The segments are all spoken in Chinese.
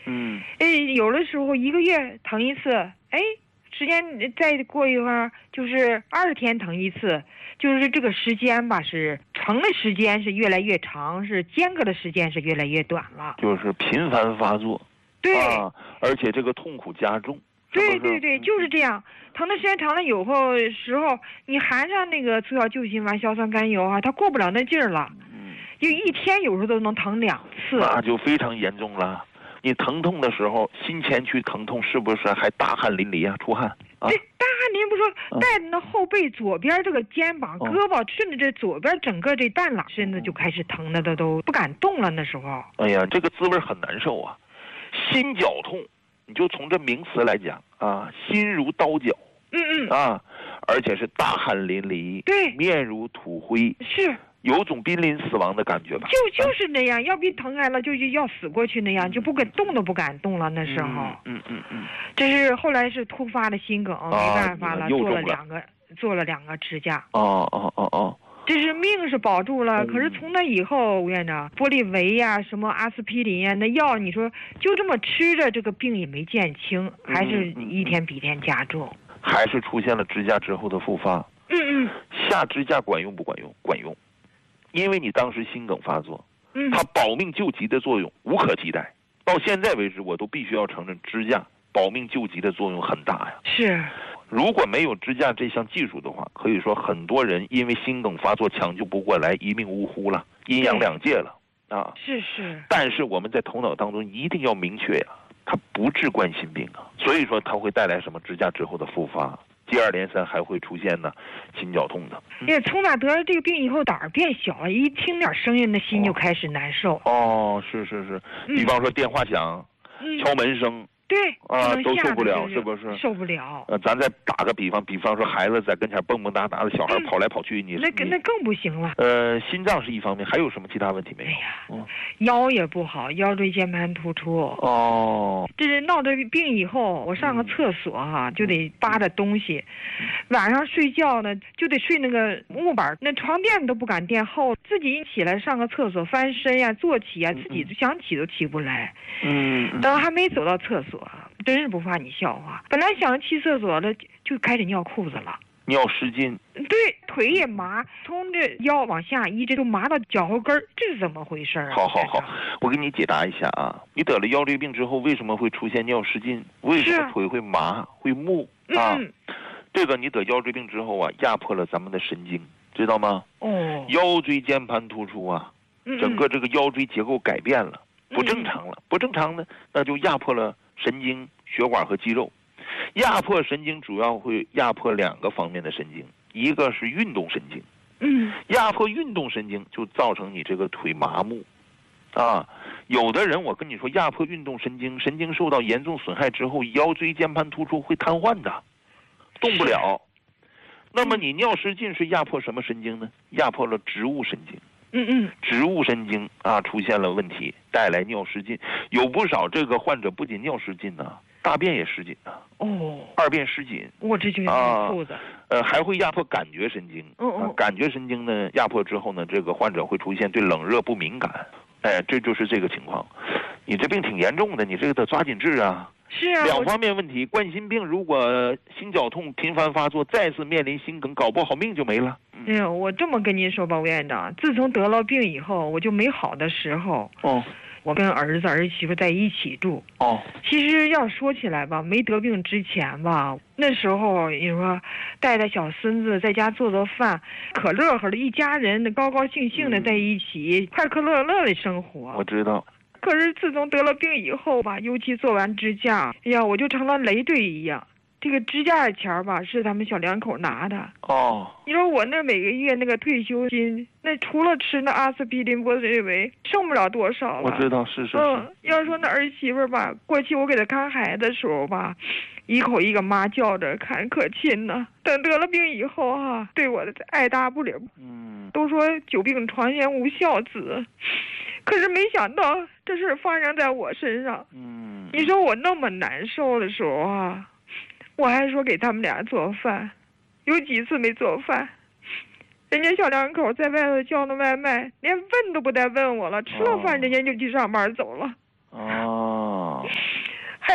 有的时候1个月疼一次，时间再过一会儿就是20天疼一次，就是这个时间吧，是疼的时间是越来越长，是间隔的时间是越来越短了， 就是频繁发作， 对， 而且这个痛苦加重， 对，就是这样。疼的时间长了时候，你含上那个促效救心丸、硝酸甘油它过不了那劲儿了，就一天有时候都能疼2次， 那就非常严重了。你疼痛的时候，心前区疼痛是不是还大汗淋漓啊？出汗啊？ 对，大汗淋不说，带着那后背左边这个肩膀、胳膊，顺着这左边整个这半拉身子就开始疼的都不敢动了。那时候， 哎呀，这个滋味很难受啊。心绞痛，你就从这名词来讲啊，心如刀绞，而且是大汗淋漓， 对， 面如土灰， 是。 有种濒临死亡的感觉吧？ 就是那样，要不疼开了就要死过去那样，就不敢动都不敢动了。那时候，这是后来是突发的心梗，没办法了，做了2个支架。这是命是保住了，可是从那以后，吴院长，玻利维呀、什么阿司匹林呀，那药你说就这么吃着，这个病也没见轻，还是一天比一天加重， 还是出现了支架之后的复发。下支架管用不管用？管用。因为你当时心梗发作，它保命救急的作用无可替代。到现在为止，我都必须要承认支架保命救急的作用很大呀。 是， 如果没有支架这项技术的话，可以说很多人因为心梗发作抢救不过来，一命呜呼了，阴阳两界了啊。 是。 但是我们在头脑当中一定要明确呀，它不治冠心病啊，所以说它会带来什么支架之后的复发。接二连三还会出现呢，心绞痛的。 从哪得了这个病以后，胆儿变小了，一听点声音，那心就开始难受。 是，比方说电话响，敲门声。 对都受不了，是不是？ 受不了。 咱再打个比方说孩子在跟前蹦蹦哒哒的，小孩跑来跑去，那更不行了。 心脏是一方面，还有什么其他问题没有？腰也不好，腰椎间盘突出。这是闹这病以后，我上个厕所就得扒着东西，晚上睡觉呢就得睡那个木板，那床垫都不敢垫厚，自己一起来上个厕所，翻身呀、坐起呀，自己想起都起不来。等还没走到厕所。真是不怕你笑话，本来想去厕所了，就开始尿裤子了， 尿失禁。 对，腿也麻，从这腰往下一直都麻到脚后跟，这是怎么回事啊？ 好，我给你解答一下啊。你得了腰椎病之后，为什么会出现尿失禁？为什么腿会麻会木啊？这个你得腰椎病之后压迫了咱们的神经，知道吗？腰椎间盘突出啊，整个这个腰椎结构改变了。不正常了，不正常呢，那就压迫了神经、血管和肌肉。压迫神经主要会压迫2个方面的神经，一个是运动神经。压迫运动神经就造成你这个腿麻木，有的人我跟你说，压迫运动神经，神经受到严重损害之后，腰椎间盘突出会瘫痪的，动不了。那么你尿失禁是压迫什么神经呢？压迫了植物神经。植物神经出现了问题，带来尿失禁。有不少这个患者不仅尿失禁呢，大便也失禁啊。二便失禁。 我这就很复杂。 还会压迫感觉神经。感觉神经呢压迫之后呢，这个患者会出现对冷热不敏感。这就是这个情况。你这病挺严重的，你这个得抓紧治啊。 是啊 ，2方面问题。冠心病如果心绞痛频繁发作，再次面临心梗，搞不好命就没了。 我这么跟您说吧，吴院长，自从得了病以后，我就没好的时候。我跟儿子儿媳妇在一起住。其实要说起来吧，没得病之前吧，那时候你说带小孙子在家做饭，可乐呵的，一家人高高兴兴的在一起，快快乐乐的生活。 我知道。 可是自从得了病以后吧，尤其做完支架，我就成了累赘一样。这个支架的钱吧，是他们小两口拿的。你说我那每个月那个退休金，那除了吃那阿司匹林、玻利维，剩不了多少了。 我知道，是。 要说那儿媳妇吧，过去我给她看孩子的时候吧，一口一个妈叫着，看可亲呢。等得了病以后对我的爱答不理。都说久病床前无孝子。可是没想到这事发生在我身上。你说我那么难受的时候我还说给他们俩做饭，有几次没做饭，人家小两口在外头叫那外卖，连问都不带问我了，吃了饭人家就去上班走了。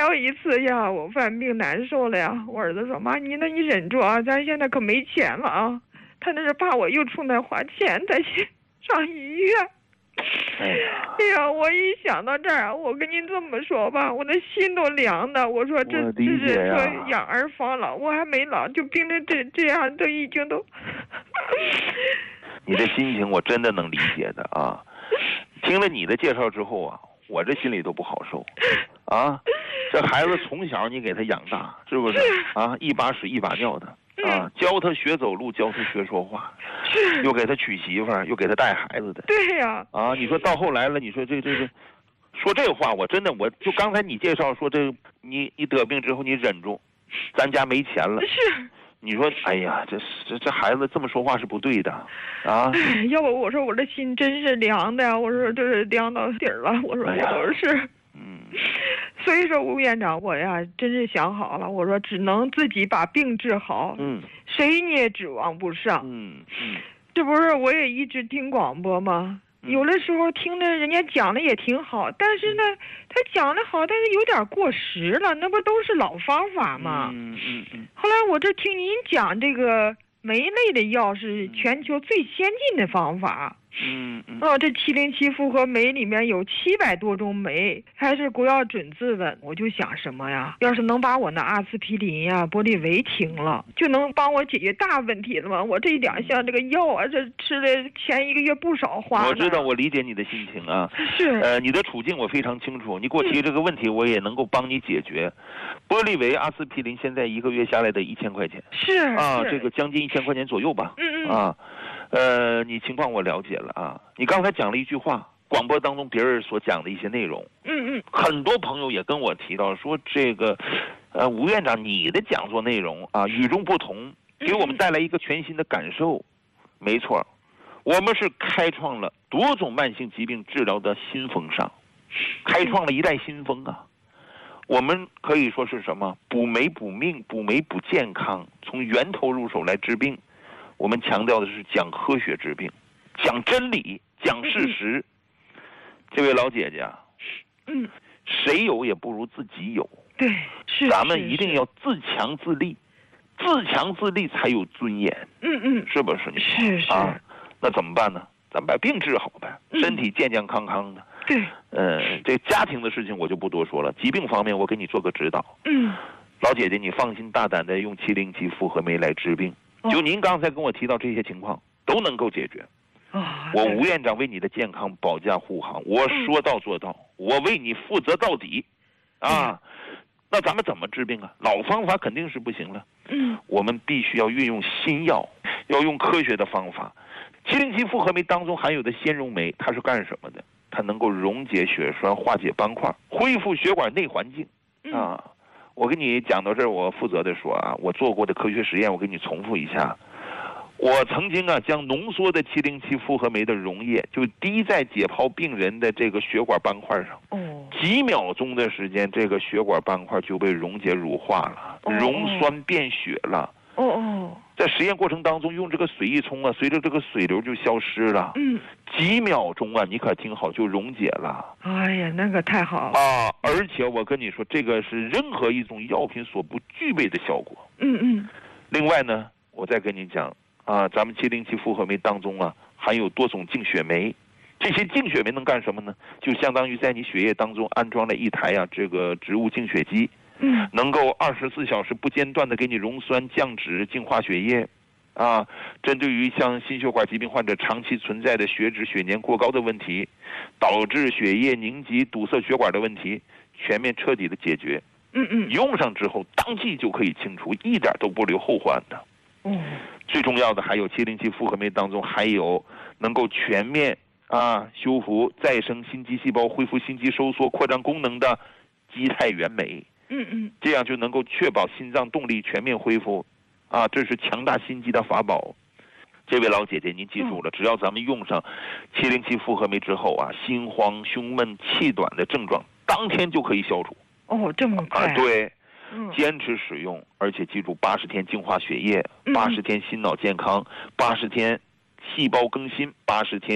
有一次呀，我犯病难受了呀，我儿子说：“妈，你忍住啊，咱现在可没钱了啊。”他那是怕我又出来花钱再去上医院。哎呀，我一想到这儿，我跟您这么说吧，我的心都凉的。我说这是说养儿防老，我还没老，就病成这样，都已经都。 你的心情我真的能理解的啊！听了你的介绍之后啊，我这心里都不好受啊！这孩子从小你给他养大，是不是啊？一把屎一把尿的啊，教他学走路，教他学说话，又给他娶媳妇儿，又给他带孩子的。 对呀。 啊，你说到后来了，你说这说这话，我真的我就刚才你介绍说这你得病之后你忍住，咱家没钱了。 是。 你说，哎呀，这孩子这么说话是不对的，啊！ 要不我说我这心真是凉的，我说这是凉到底儿了，我说我都是。所以说吴院长，我呀真是想好了，我说只能自己把病治好，谁你也指望不上。这不是我也一直听广播吗？有的时候听着人家讲的也挺好，但是呢，他讲的好，但是有点过时了，那不都是老方法吗？后来我这听您讲这个酶类的药是全球最先进的方法。这707复合酶里面有700多种酶，还是国药准字的。我就想什么呀？要是能把我那阿司匹林呀、玻利维停了，就能帮我解决大问题了吗？我这一点像这个药啊，这吃了前1个月不少花。 我知道，我理解你的心情啊。 是。 你的处境我非常清楚，你给我提这个问题，我也能够帮你解决。玻利维、阿司匹林现在1个月下来的1000块钱。 是啊，这个将近1000块钱左右吧。你情况我了解了啊。你刚才讲了一句话，广播当中别人所讲的一些内容。很多朋友也跟我提到说，这个，吴院长你的讲座内容啊与众不同，给我们带来一个全新的感受。没错，我们是开创了多种慢性疾病治疗的新风尚，开创了一代新风啊。我们可以说是什么？补酶补命，补酶补健康，从源头入手来治病。我们强调的是讲科学治病，讲真理，讲事实。这位老姐姐啊，谁有也不如自己有。 对，是。 咱们一定要自强自立，自强自立才有尊严。是不是？ 是啊，那怎么办呢？咱们把病治好呗，身体健健康康的。 对。 这家庭的事情我就不多说了，疾病方面我给你做个指导。老姐姐，你放心大胆的用707复合酶来治病。就您刚才跟我提到这些情况都能够解决。我吴院长为你的健康保驾护航，我说到做到，我为你负责到底。那咱们怎么治病啊？老方法肯定是不行了。我们必须要运用新药，要用科学的方法。707复合酶当中含有的纤溶酶，它是干什么的？它能够溶解血栓，化解斑块，恢复血管内环境。我跟你讲到这儿，我负责的说啊，我做过的科学实验，我给你重复一下。我曾经啊，将浓缩的707复合酶的溶液就滴在解剖病人的这个血管斑块上。几秒钟的时间，这个血管斑块就被溶解乳化了，溶栓变血了。在实验过程当中，用这个水一冲啊，随着这个水流就消失了。几秒钟啊，你可听好，就溶解了。 哎呀，那个太好了啊！而且我跟你说，这个是任何一种药品所不具备的效果。另外呢，我再跟你讲啊，咱们707复合酶当中啊，含有多种净血酶。这些净血酶能干什么呢？就相当于在你血液当中安装了一台啊，这个植物净血机。能够24小时不间断的给你溶栓、降脂、净化血液。针对于像心血管疾病患者长期存在的血脂、血粘过高的问题，导致血液凝集、堵塞血管的问题，全面彻底的解决。用上之后当即就可以清除，一点都不留后患的。最重要的还有707复合酶当中还有能够全面修复再生心肌细胞、恢复心肌收缩、扩张功能的肌肽原酶。这样就能够确保心脏动力全面恢复。这是强大心肌的法宝。这位老姐姐，您记住了，只要咱们用上707复合酶之后啊，心慌、胸闷、气短的症状当天就可以消除。 这么快？ 对。坚持使用，而且记住80天净化血液，80天心脑健康，80天细胞更新，80天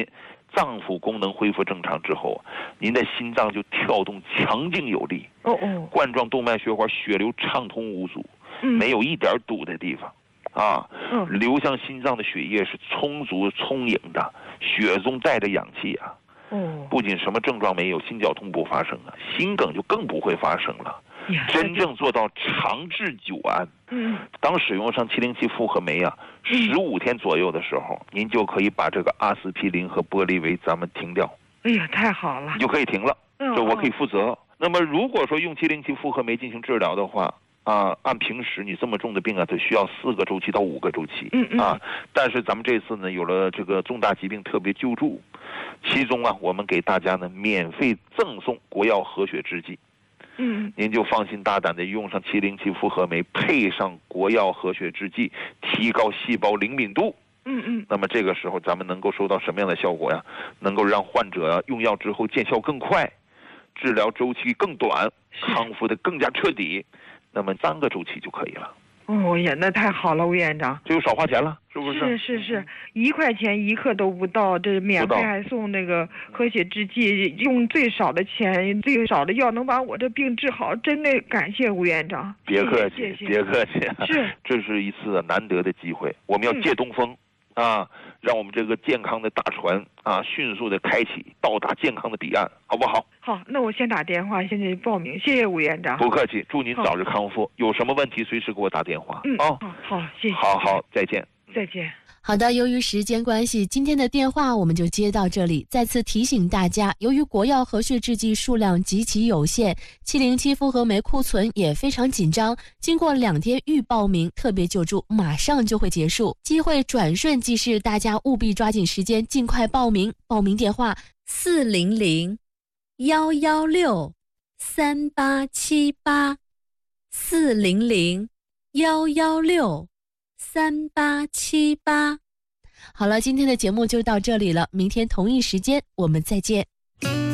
脏腑功能恢复正常之后，您的心脏就跳动强劲有力，冠状动脉血管血流畅通无阻，没有一点堵的地方，啊，流向心脏的血液是充足充盈的，血中带着氧气啊，不仅什么症状没有，心绞痛不发生啊，心梗就更不会发生了。真正做到长治久安。当使用上707复合酶啊，15天左右的时候，您就可以把这个阿司匹林和玻利维咱们停掉。 哎呀，太好了， 你就可以停了，这我可以负责。那么如果说用707复合酶进行治疗的话，按平时你这么重的病啊，它需要4个周期到5个周期，但是咱们这次呢，有了这个重大疾病特别救助，其中啊，我们给大家呢免费赠送国药和血制剂。您就放心大胆的用上707复合酶，配上国药和血制剂，提高细胞灵敏度。那么这个时候咱们能够收到什么样的效果呀？能够让患者用药之后见效更快，治疗周期更短，康复的更加彻底。那么3个周期就可以了。 呀，那太好了，吴院长， 这就少花钱了，是不是？ 是，1块钱1克都不到，这免费还送那个和血制剂，用最少的钱、最少的药能把我这病治好，真的感谢吴院长。 别客气，别客气， 是， 这是一次难得的机会，我们要借东风。让我们这个健康的大船迅速的开启，到达健康的彼岸，好不好？ 好，那我先打电话，现在报名，谢谢吴院长。 不客气，祝您早日康复。有什么问题随时给我打电话。 好，谢谢。 好，再见。 再见。 好的，由于时间关系，今天的电话我们就接到这里。再次提醒大家，由于国药和血制剂数量极其有限，707复合酶库存也非常紧张，经过2天预报名，特别救助马上就会结束，机会转瞬即逝，大家务必抓紧时间，尽快报名。报名电话400-116-3878 400-116-3878。好了，今天的节目就到这里了，明天同一时间我们再见。